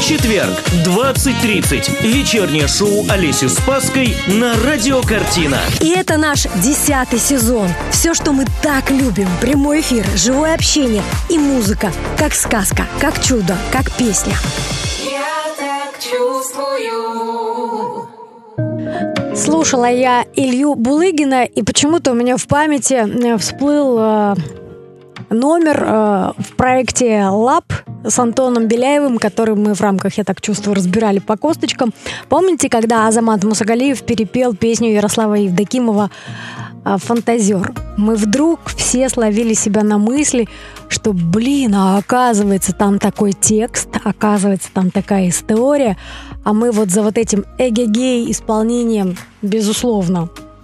Четверг, 20:30. Вечернее шоу Олеси Спасской на Радио Картина. И это наш 10-й сезон. Все, что мы так любим. Прямой эфир, живое общение и музыка. Как сказка, как чудо, как песня. Я так чувствую. Слушала я Илью Булыгина, и почему-то у меня в памяти всплыл номер в проекте «Лаб» с Антоном Беляевым, который мы в рамках «Я так чувствую» разбирали по косточкам. Помните, когда Азамат Мусагалиев перепел песню Ярослава Евдокимова «Фантазер»? Мы вдруг все словили себя на мысли, что, а оказывается, там такой текст, оказывается, там такая история, а мы вот за вот этим эгегей исполнением, безусловно,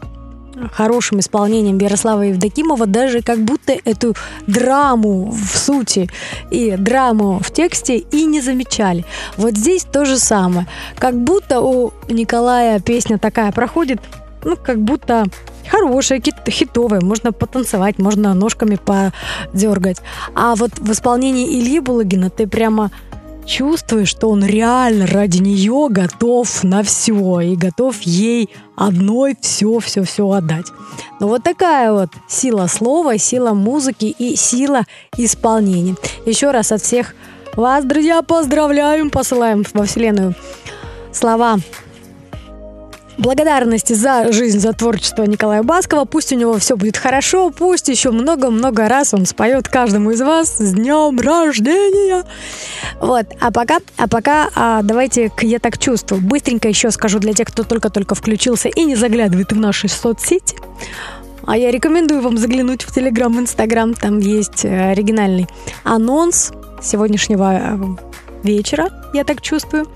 хорошим исполнением Ярослава Евдокимова даже как будто эту драму в сути и драму в тексте и не замечали. Вот здесь то же самое. Как будто у Николая песня такая проходит, как будто хорошая, хитовая, можно потанцевать, можно ножками подергать. А вот в исполнении Ильи Булыгина ты прямо чувствуешь, что он реально ради нее готов на все и готов ей одной все отдать. Но вот такая вот сила слова, сила музыки и сила исполнения. Еще раз от всех вас, друзья, поздравляем, посылаем во Вселенную слова благодарности за жизнь, за творчество Николая Баскова. Пусть у него все будет хорошо, пусть еще много-много раз он споет каждому из вас с днем рождения. Вот, а пока давайте к «Я так чувствую». Быстренько еще скажу для тех, кто только-только включился и не заглядывает в наши соцсети. А я рекомендую вам заглянуть в Телеграм, в Инстаграм. Там есть оригинальный анонс сегодняшнего вечера «Я так чувствую».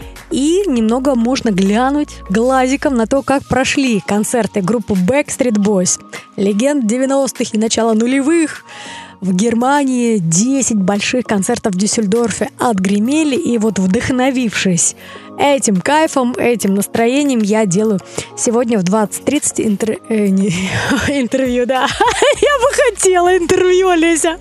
И немного можно глянуть глазиком на то, как прошли концерты группы Backstreet Boys. Легенд 90-х и начала нулевых. В Германии 10 больших концертов в Дюссельдорфе отгремели. И вот, вдохновившись этим кайфом, этим настроением, я делаю сегодня в 20:30 интервью, да. Я бы хотела интервью, Олеся.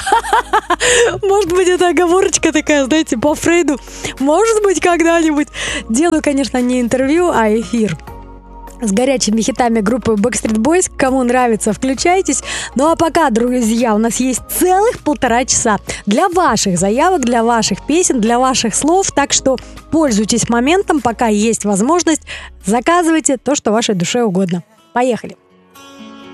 Может быть, это оговорочка такая, знаете, по Фрейду. Может быть, когда-нибудь. Делаю, конечно, не интервью, а эфир с горячими хитами группы Backstreet Boys. Кому нравится, включайтесь. Ну а пока, друзья, у нас есть целых 1,5 часа для ваших заявок, для ваших песен, для ваших слов. Так что пользуйтесь моментом, пока есть возможность. Заказывайте то, что вашей душе угодно. Поехали!